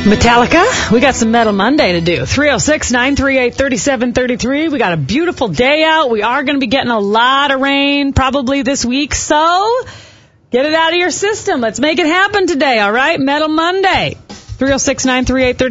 Metallica, we got some Metal Monday to do. 306-938-3733. We got a beautiful day out. We are going to be getting a lot of rain probably this week, so get it out of your system. Let's make it happen today, all right? Metal Monday. 306-938-3733.